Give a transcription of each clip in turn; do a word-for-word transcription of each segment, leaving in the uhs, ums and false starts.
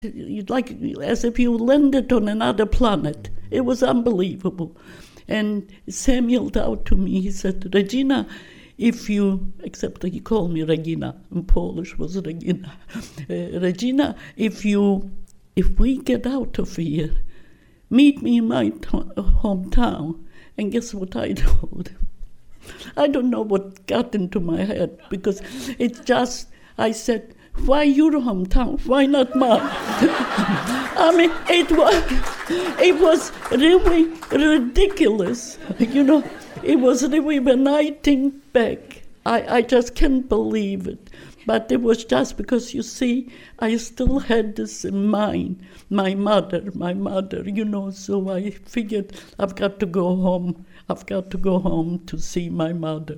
You'd like as if you landed on another planet. It was unbelievable. And Samuel out to me, he said, Regina, if you, except that he called me Regina, in Polish was Regina. Uh, Regina, if you, if we get out of here, meet me in my t- hometown. And guess what I told him? I don't know what got into my head, because it's just, I said, why your hometown? Why not mine? I mean, it was, it was really ridiculous. You know, it was really, when I think back, I, I just can't believe it. But it was just because, you see, I still had this in mind. My mother, my mother, you know, so I figured I've got to go home. I've got to go home to see my mother.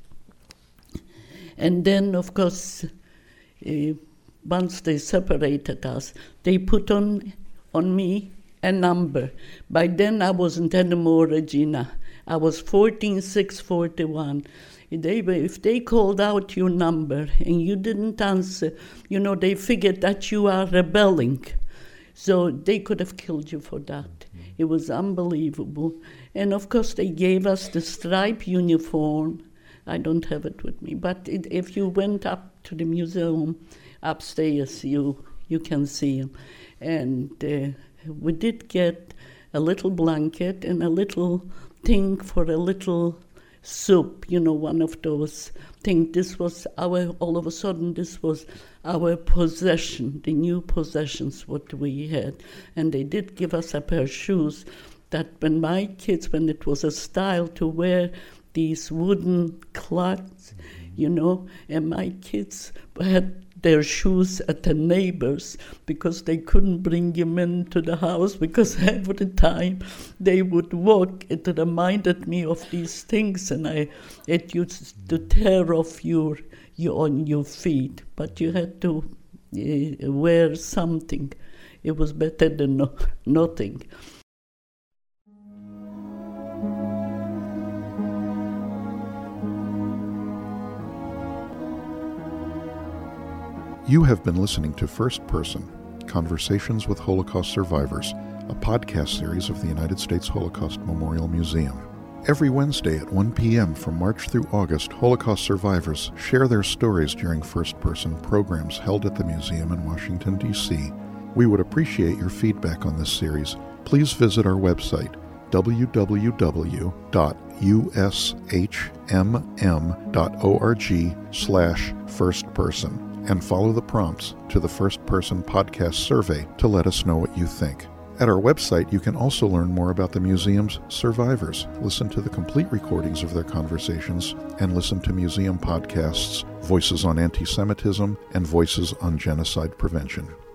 And then, of course, Uh, once they separated us, they put on on me a number. By then I wasn't anymore Regina. I was fourteen six forty-one. They, if they called out your number and you didn't answer, you know, they figured that you are rebelling. So they could have killed you for that. It was unbelievable. And of course they gave us the striped uniform. I don't have it with me, but it, if you went up to the museum upstairs, you you can see them. And uh, we did get a little blanket and a little thing for a little soup, you know, one of those things. This was our, all of a sudden, this was our possession, the new possessions what we had. And they did give us a pair of shoes that when my kids, when it was a style to wear these wooden clogs, you know, and my kids had their shoes at the neighbors because they couldn't bring them into the house, because every time they would walk, it reminded me of these things, and I, it used to tear off your, your on your feet, but you had to uh, wear something. It was better than no, nothing. You have been listening to First Person, Conversations with Holocaust Survivors, a podcast series of the United States Holocaust Memorial Museum. Every Wednesday at one p.m. from March through August, Holocaust survivors share their stories during First Person programs held at the museum in Washington, D C. We would appreciate your feedback on this series. Please visit our website, w w w dot u s h m m dot org slash first person. and follow the prompts to the First Person Podcast survey to let us know what you think. At our website, you can also learn more about the museum's survivors, listen to the complete recordings of their conversations, and listen to museum podcasts, Voices on Anti-Semitism and Voices on Genocide Prevention.